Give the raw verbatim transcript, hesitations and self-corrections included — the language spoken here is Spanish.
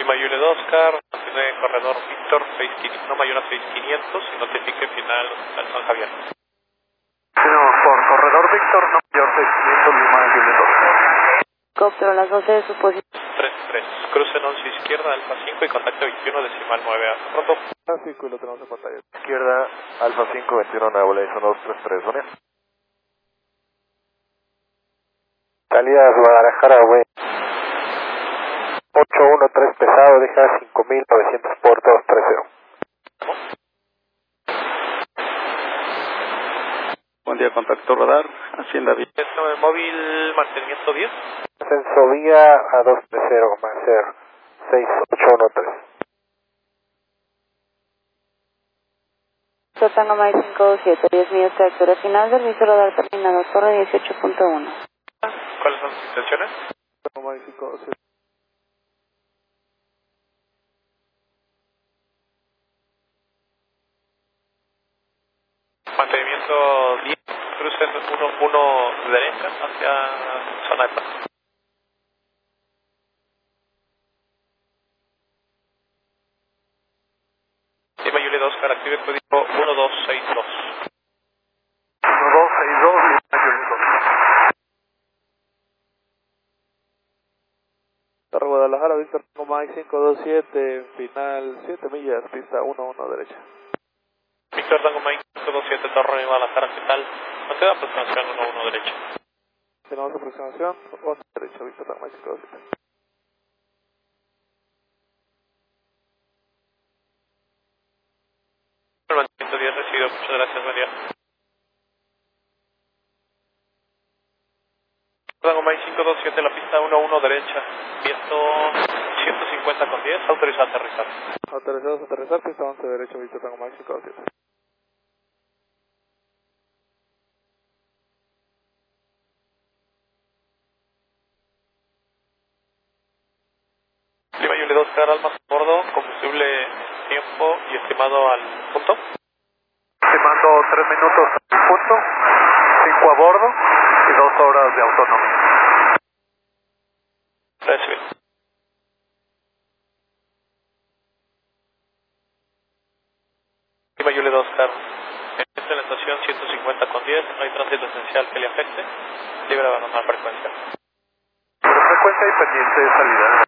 Lima Juliet Oscar, mantiene corredor Víctor, seis, no mayor a seis mil quinientos y notifique final Hospital San Javier. Tenemos por corredor Víctor, no mayor seis mil quinientos, Lima Juliet Oscar. Cóptero, las doce de su posición. tres tres, cruce en once izquierda, Alfa cinco y contacto veintiuno, decimal nueve, hasta pronto. Alfa cinco y lo tenemos en pantalla. Izquierda, Alfa cinco, veintiuno, Nuevo León, uno dos tres tres, ¿vale? Salida a Guadalajara, güey. ocho uno tres pesado, deja cinco mil novecientos por dos tres cero. Buen día, contacto radar, Hacienda Vía. Móvil, mantenimiento diez. Ascenso vía a dos tres cero, va a ser seis ocho uno tres. Tango Mike cinco dos siete, diez millas de altura final, servicio radar terminado, torre dieciocho punto uno. ¿Cuáles son sus intenciones? Tango Mike cinco dos siete. Mantenimiento diez, cruce uno uno derecha hacia zona de plaza. Lima Juliet Oscar, active código uno dos seis dos. uno dos seis dos, Lima Juliet Oscar. Torre Guadalajara, Víctor Tango Mike cinco dos siete, final siete millas, pista uno uno derecha. Víctor Tango Mike cinco dos siete, Torre Guadalajara, ¿qué tal? Mantenga aproximación uno uno derecha. Tenemos aproximación uno derecha, Víctor Tango Mike cinco dos siete. El mantenimiento diez recibido, muchas gracias, buen día. Tango Mike cinco dos siete, la pista uno uno derecha, viento ciento cincuenta con diez, autorizado a aterrizar. Autorizados a aterrizar, pista once derecha, Víctor Tango Mike cinco dos siete. Lima Juliet Oscar, Almas a bordo, combustible, tiempo y estimado al punto. Estimando tres minutos al punto, cinco a bordo y dos horas de autonomía. Recibido. Lima Juliet Oscar, en la estación ciento cincuenta con diez, no hay tránsito esencial que le afecte, libre de abandonar frecuencia. Pero frecuencia y pendiente de salida.